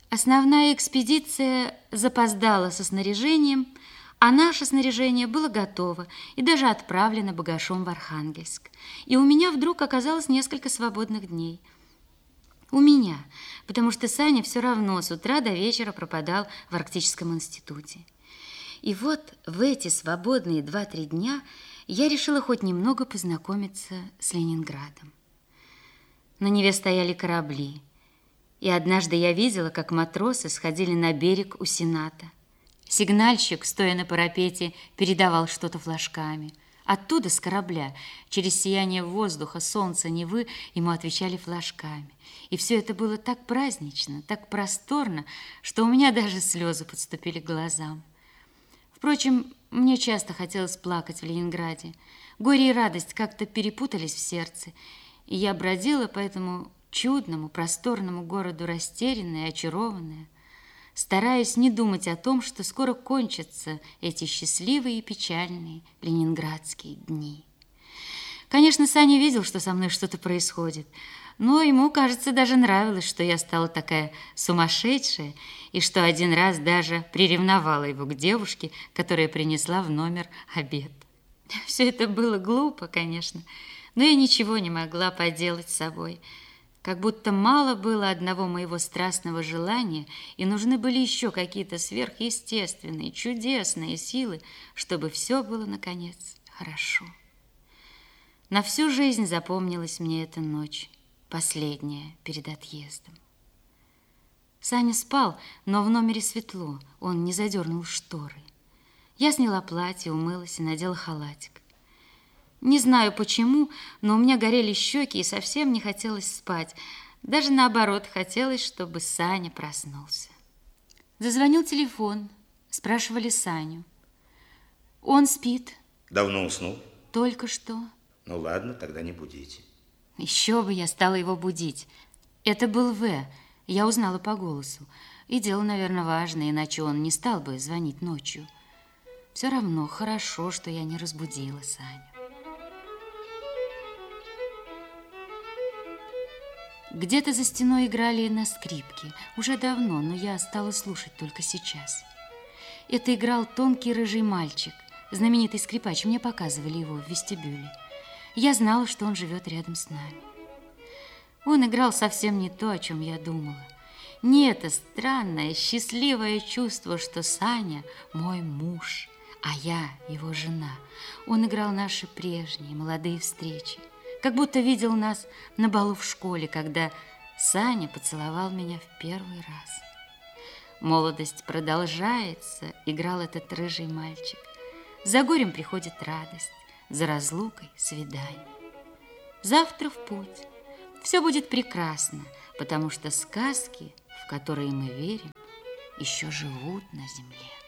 Основная экспедиция запоздала со снаряжением, а наше снаряжение было готово и даже отправлено багажом в Архангельск. И у меня вдруг оказалось несколько свободных дней. У меня, потому что Саня все равно с утра до вечера пропадал в Арктическом институте. И вот в эти свободные 2-3 дня я решила хоть немного познакомиться с Ленинградом. На Неве стояли корабли, и однажды я видела, как матросы сходили на берег у Сената. Сигнальщик, стоя на парапете, передавал что-то флажками. Оттуда, с корабля, через сияние воздуха, солнца, Невы, ему отвечали флажками. И все это было так празднично, так просторно, что у меня даже слезы подступили к глазам. Впрочем, мне часто хотелось плакать в Ленинграде. Горе и радость как-то перепутались в сердце, и я бродила по этому чудному, просторному городу растерянная, очарованная, стараясь не думать о том, что скоро кончатся эти счастливые и печальные ленинградские дни. Конечно, Саня видел, что со мной что-то происходит, но ему, кажется, даже нравилось, что я стала такая сумасшедшая, и что один раз даже приревновала его к девушке, которая принесла в номер обед. Все это было глупо, конечно, но я ничего не могла поделать с собой. Как будто мало было одного моего страстного желания, и нужны были еще какие-то сверхъестественные, чудесные силы, чтобы все было, наконец, хорошо. На всю жизнь запомнилась мне эта ночь, последняя перед отъездом. Саня спал, но в номере светло, он не задернул шторы. Я сняла платье, умылась и надела халатик. Не знаю почему, но у меня горели щеки и совсем не хотелось спать. Даже наоборот, хотелось, чтобы Саня проснулся. Зазвонил телефон, спрашивали Саню. Он спит. Давно уснул? Только что. Ну ладно, тогда не будите. Еще бы я стала его будить. Это был В. Я узнала по голосу. И дело, наверное, важное, иначе он не стал бы звонить ночью. Все равно хорошо, что я не разбудила Саню. Где-то за стеной играли на скрипке. Уже давно, но я стала слушать только сейчас. Это играл тонкий рыжий мальчик, знаменитый скрипач. Мне показывали его в вестибюле. Я знала, что он живет рядом с нами. Он играл совсем не то, о чем я думала. Не это странное, счастливое чувство, что Саня мой муж, а я его жена. Он играл наши прежние молодые встречи. Как будто видел нас на балу в школе, когда Саня поцеловал меня в первый раз. Молодость продолжается, играл этот рыжий мальчик. За горем приходит радость, за разлукой свидание. Завтра в путь. Все будет прекрасно, потому что сказки, в которые мы верим, еще живут на земле.